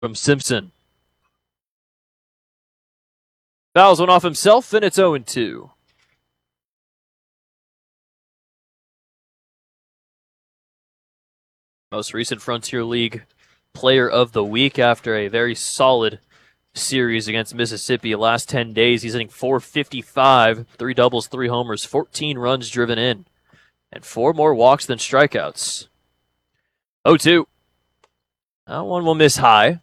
from Simpson. Fouls one off himself, and it's 0-2. Most recent Frontier League player of the week after a very solid series against Mississippi. Last 10 days, he's hitting .455, 3 doubles, 3 homers, 14 runs driven in, and 4 more walks than strikeouts. 0-2. That one will miss high.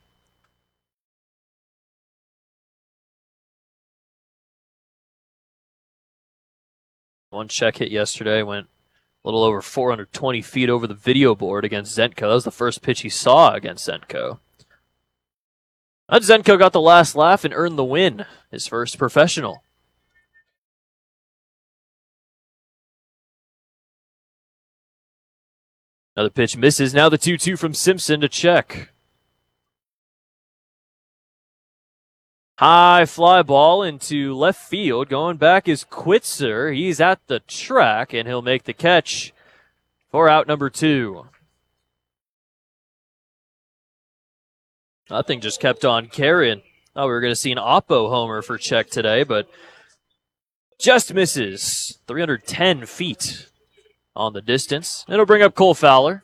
One check hit yesterday went a little over 420 feet over the video board against Zenko. That was the first pitch he saw against Zenko. And Zenko got the last laugh and earned the win, his first professional. Another pitch misses. Now the 2-2 from Simpson to check. High fly ball into left field. Going back is Quitzer. He's at the track, and he'll make the catch for out number 2. That thing just kept on carrying. Thought we were going to see an Oppo homer for check today, but just misses. 310 feet on the distance. It'll bring up Cole Fowler.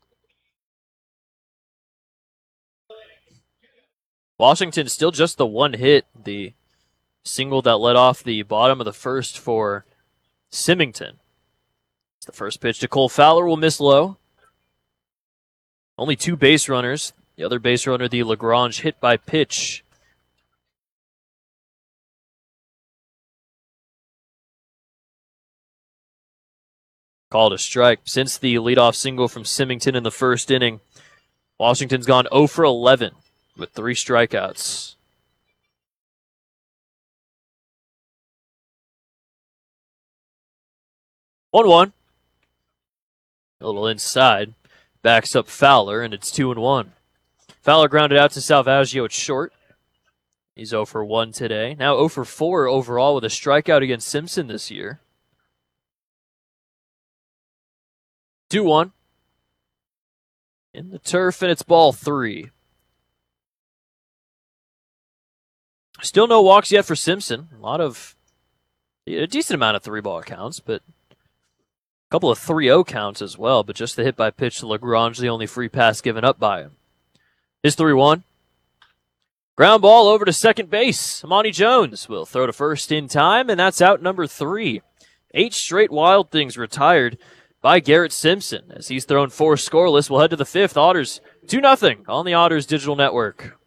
Washington still just the one hit, the single that led off the bottom of the first for Symington. It's the first pitch to Cole Fowler, will miss low. Only 2 base runners. The other base runner, the Lagrange hit by pitch. Called a strike. Since the leadoff single from Symington in the first inning, Washington's gone 0 for 11. With 3 strikeouts. One. A little inside. Backs up Fowler, and it's 2-1. Fowler grounded out to Salvaggio at short. He's 0 for 1 today. Now 0 for 4 overall with a strikeout against Simpson this year. 2-1. In the turf, and it's ball 3. Still no walks yet for Simpson. A decent amount of 3-ball counts, but a couple of 3-0 counts as well. But just the hit by pitch to Lagrange, the only free pass given up by him. His 3-1. Ground ball over to second base. Amani Jones will throw to first in time, and that's out number 3. 8 straight Wild Things retired by Garrett Simpson. As he's thrown 4 scoreless, we'll head to the 5th. Otters 2-0 on the Otters Digital Network.